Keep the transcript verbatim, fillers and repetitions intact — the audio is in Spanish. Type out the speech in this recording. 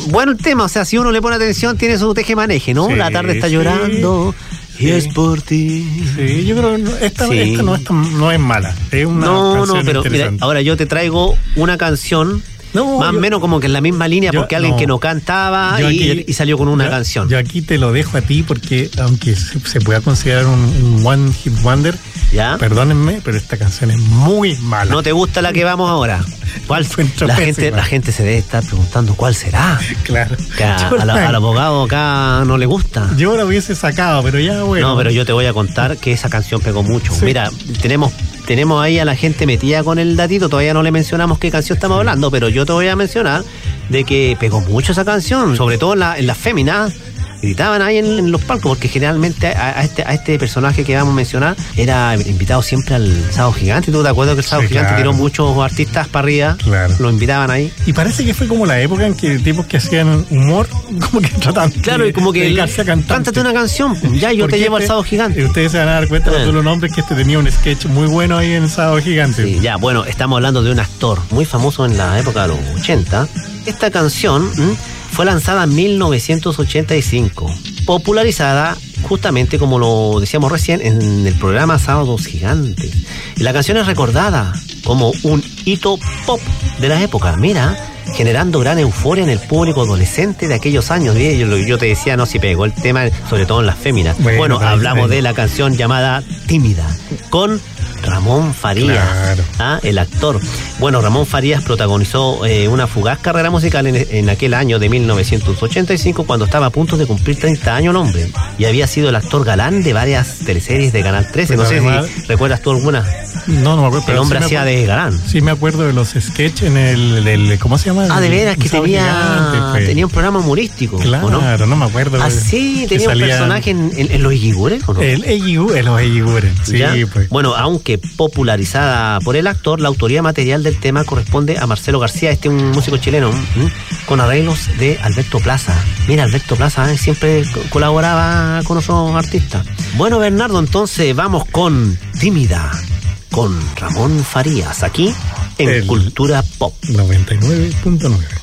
bueno el tema, o sea, si uno le pone atención, tiene su teje-maneje, ¿no? Sí, la tarde está sí. llorando. Y sí. es por ti. Sí, yo creo que esta, sí. esta no, es tan, no es mala. Es una no, canción no, pero mira, ahora yo te traigo una canción no, más o menos como que en la misma línea, yo, porque alguien no, que no cantaba y, aquí, y salió con una yo, canción. Yo aquí te lo dejo a ti porque aunque se, se pueda considerar un, un one hit wonder, ¿ya? Perdónenme, pero esta canción es muy mala. ¿No te gusta la que vamos ahora? ¿Cuál? La gente, la gente se debe estar preguntando cuál será. Claro. Que a, a la, al abogado acá no le gusta. Yo la hubiese sacado, pero ya bueno. No, pero yo te voy a contar que esa canción pegó mucho. Sí. Mira, tenemos tenemos ahí a la gente metida con el datito, todavía no le mencionamos qué canción estamos sí. hablando, pero yo te voy a mencionar de que pegó mucho esa canción, sobre todo en, la, en las féminas. Gritaban ahí en, en los palcos, porque generalmente a, a, este, a este personaje que vamos a mencionar era invitado siempre al Sábado Gigante. ¿Tú te acuerdas que el Sábado sí, Gigante claro. tiró muchos artistas para arriba? Claro. Lo invitaban ahí. Y parece que fue como la época en que tipos que hacían humor, como que trataban claro, de, y como que dedicarse a cantar. Cántate una canción, ya yo te llevo este, al Sábado Gigante. Y ustedes se van a dar cuenta con todos los nombres que este tenía un sketch muy bueno ahí en el Sábado Gigante. Sí, ya, bueno, estamos hablando de un actor muy famoso en la época de los ochenta. Esta canción ¿m? fue lanzada en mil novecientos ochenta y cinco, popularizada justamente, como lo decíamos recién, en el programa Sábados Gigantes. Y la canción es recordada como un hito pop de la época, mira, generando gran euforia en el público adolescente de aquellos años. Yo, yo te decía, no, si pegó el tema, sobre todo en las féminas. Bueno, bueno hablamos ahí de la canción llamada Tímida, con Ramón Farías, claro. ¿ah? el actor. Bueno, Ramón Farías protagonizó eh, una fugaz carrera musical en, en aquel año de mil novecientos ochenta y cinco, cuando estaba a punto de cumplir treinta años el hombre, y había sido el actor galán de varias teleseries de Canal trece. Pero no sé además, si recuerdas tú alguna. No, no me acuerdo. El hombre sí hacía de galán. Sí, me acuerdo de los sketches en el, el, ¿cómo se llama? Ah, de veras, que tenía, gigante, pues. tenía un programa humorístico. Claro, no? no me acuerdo. Ah, sí, tenía un salía... personaje en, en, en Los Eguiguren, ¿o no? El Eguiguren, los Eguiguren, sí, ¿ya? Pues. Bueno, aunque popularizada por el actor, la autoría material del tema corresponde a Marcelo García, este un músico chileno, ¿m? con arreglos de Alberto Plaza. Mira, Alberto Plaza ¿eh? siempre colaboraba con otros artistas. Bueno, Bernardo, entonces vamos con Tímida, con Ramón Farías, aquí en el Cultura Pop noventa y nueve punto nueve.